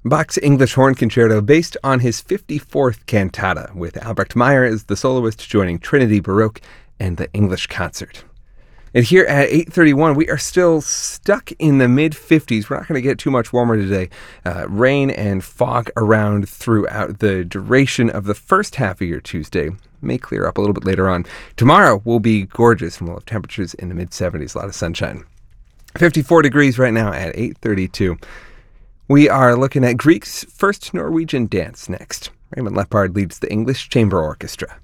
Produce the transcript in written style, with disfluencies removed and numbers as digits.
Bach's English Horn Concerto based on his 54th cantata, with Albrecht Meyer as the soloist joining Trinity Baroque and the English Concert. And here at 8:31, we are still stuck in the mid-50s. We're not going to get too much warmer today. Rain and fog around throughout the duration of the first half of your Tuesday. May clear up a little bit later on. Tomorrow will be gorgeous, and we'll have temperatures in the mid-70s, a lot of sunshine. 54 degrees right now at 8:32. We are looking at Grieg's first Norwegian dance next. Raymond Lepard leads the English Chamber Orchestra.